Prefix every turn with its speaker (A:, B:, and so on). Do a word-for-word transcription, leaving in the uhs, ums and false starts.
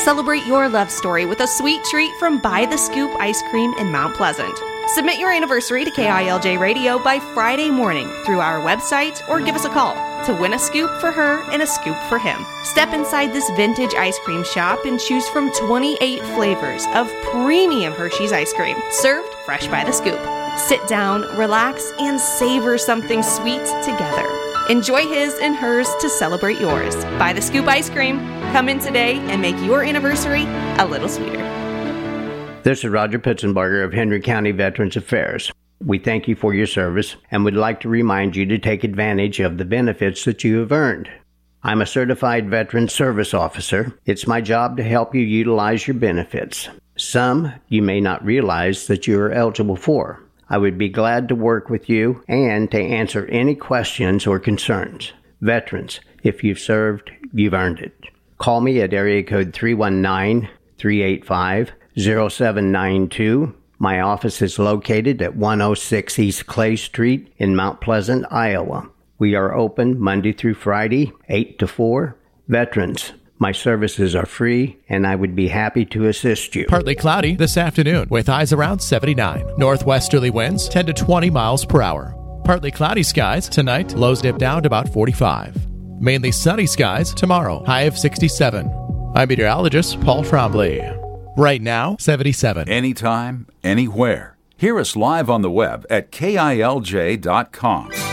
A: Celebrate your love story with a sweet treat from By the Scoop Ice Cream in Mount Pleasant. Submit your anniversary to K I L J Radio by Friday morning through our website or give us a call to win a scoop for her and a scoop for him. Step inside this vintage ice cream shop and choose from twenty-eight flavors of premium Hershey's ice cream, served fresh by the scoop. Sit down, relax, and savor something sweet together. Enjoy his and hers to celebrate yours. By the Scoop Ice Cream. Come in today and make your anniversary a little sweeter.
B: This is Roger Pitzenbarger of Henry County Veterans Affairs. We thank you for your service and would like to remind you to take advantage of the benefits that you have earned. I'm a certified veteran service officer. It's my job to help you utilize your benefits. Some you may not realize that you are eligible for. I would be glad to work with you and to answer any questions or concerns. Veterans, if you've served, you've earned it. Call me at area code three one nine, three eight five, zero seven nine two. My office is located at one oh six East Clay Street in Mount Pleasant, Iowa. We are open Monday through Friday, eight to four. Veterans, my services are free, and I would be happy to assist you.
C: Partly cloudy this afternoon with highs around seventy-nine. Northwesterly winds ten to twenty miles per hour. Partly cloudy skies tonight, lows dip down to about forty-five. Mainly sunny skies tomorrow, high of sixty-seven. I'm meteorologist Paul Trombley. Right now, seventy-seven.
D: Anytime, anywhere. Hear us live on the web at K I L J dot com.